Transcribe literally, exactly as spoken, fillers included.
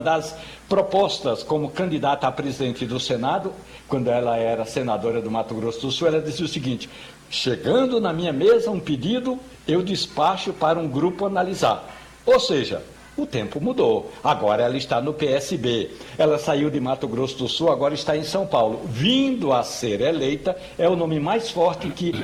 Das propostas como candidata a presidente do Senado, quando ela era senadora do Mato Grosso do Sul, ela dizia o seguinte: chegando na minha mesa um pedido, eu despacho para um grupo analisar. Ou seja, o tempo mudou. Agora ela está no P S B. Ela saiu de Mato Grosso do Sul, agora está em São Paulo. Vindo a ser eleita, é o nome mais forte que